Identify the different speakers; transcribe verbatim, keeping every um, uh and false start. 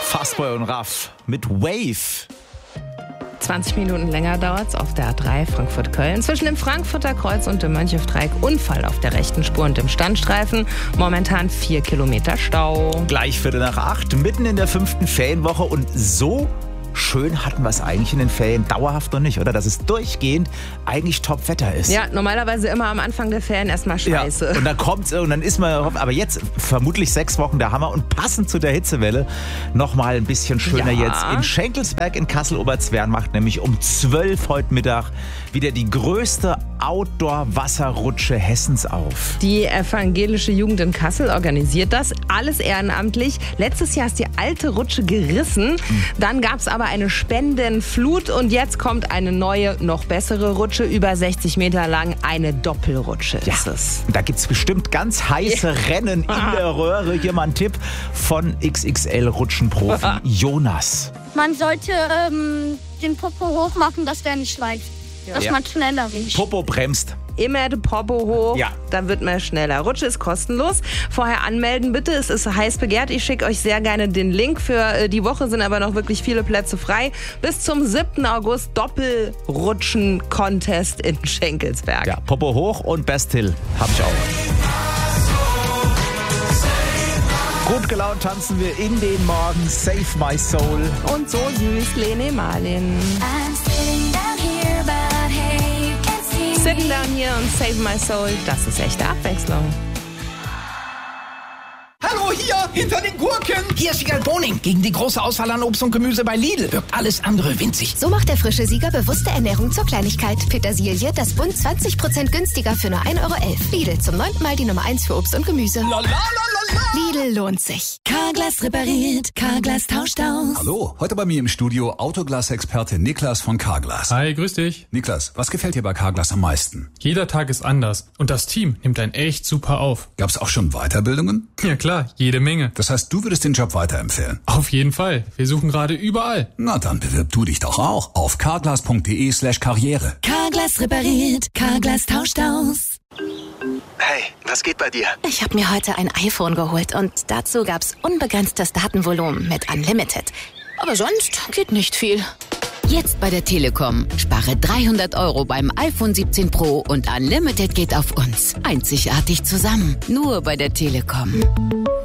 Speaker 1: Fastboy und Raff mit Wave.
Speaker 2: zwanzig Minuten länger dauert's auf der A drei Frankfurt-Köln. Zwischen dem Frankfurter Kreuz und dem Mönchevdreieck Unfall auf der rechten Spur und dem Standstreifen. Momentan vier Kilometer Stau.
Speaker 1: Gleich Viertel nach acht, mitten in der fünften Ferienwoche. Und so schön hatten wir es eigentlich in den Ferien dauerhaft noch nicht, oder? Dass es durchgehend eigentlich Top-Wetter ist.
Speaker 2: Ja, normalerweise immer am Anfang der Ferien erstmal scheiße.
Speaker 1: Ja, und dann kommt's und dann ist man, aber jetzt vermutlich sechs Wochen der Hammer und passend zu der Hitzewelle nochmal ein bisschen schöner
Speaker 2: Ja.
Speaker 1: jetzt. In Schenkelsberg in Kassel-Oberzwern macht nämlich um zwölf heute Mittag wieder die größte Outdoor-Wasserrutsche Hessens auf.
Speaker 2: Die evangelische Jugend in Kassel organisiert das, alles ehrenamtlich. Letztes Jahr ist die alte Rutsche gerissen, dann gab es aber eine Spendenflut und jetzt kommt eine neue, noch bessere Rutsche, über sechzig Meter lang, eine Doppelrutsche
Speaker 1: Ja.
Speaker 2: ist es.
Speaker 1: Da gibt es bestimmt ganz heiße Rennen in der Röhre. Hier mal ein Tipp von X X L-Rutschenprofi Jonas.
Speaker 3: Man sollte ähm, den Popo hoch machen, dass der nicht schweigt. Dass
Speaker 1: Ja.
Speaker 3: man schneller riecht.
Speaker 1: Popo bremst.
Speaker 2: Immer den Popo hoch,
Speaker 1: Ja.
Speaker 2: dann wird man schneller. Rutsche ist kostenlos. Vorher anmelden bitte, es ist heiß begehrt. Ich schicke euch sehr gerne den Link. Für äh, die Woche sind aber noch wirklich viele Plätze frei. Bis zum siebten August Doppelrutschen-Contest in Schenkelsberg.
Speaker 1: Ja, Popo hoch und Best Hill hab ich auch. Gut gelaunt tanzen wir in den Morgen. Save my soul.
Speaker 2: Und so süß, Lene Marlin. Sitting down here und save my soul, das ist echte Abwechslung.
Speaker 4: Hallo, hier, hinter den Gurken. Hier ist Sieger Boning. Gegen die große Auswahl an Obst und Gemüse bei Lidl wirkt alles andere winzig.
Speaker 5: So macht der frische Sieger bewusste Ernährung zur Kleinigkeit. Petersilie, das Bund zwanzig Prozent günstiger für nur ein Euro elf. Lidl, zum neunten Mal die Nummer eins für Obst und Gemüse.
Speaker 4: La, la, la, la, la.
Speaker 5: Lidl lohnt sich. Carglass repariert, Carglass tauscht aus.
Speaker 6: Hallo, heute bei mir im Studio Autoglas-Experte Niklas von Carglass.
Speaker 7: Hi, grüß dich.
Speaker 6: Niklas, was gefällt dir bei Carglass am meisten?
Speaker 7: Jeder Tag ist anders und das Team nimmt einen echt super auf.
Speaker 6: Gab's auch schon Weiterbildungen?
Speaker 7: Ja klar, jede Menge.
Speaker 6: Das heißt, du würdest den Job weiterempfehlen?
Speaker 7: Auf jeden Fall. Wir suchen gerade überall.
Speaker 6: Na, dann bewirb du dich doch auch auf carglass.de slash karriere.
Speaker 5: Carglass repariert, Carglass tauscht aus.
Speaker 8: Hey, was geht bei dir?
Speaker 5: Ich habe mir heute ein iPhone geholt und dazu gab's unbegrenztes Datenvolumen mit Unlimited. Aber sonst geht nicht viel. Jetzt bei der Telekom. Spare dreihundert Euro beim iPhone siebzehn Pro und Unlimited geht auf uns. Einzigartig zusammen. Nur bei der Telekom.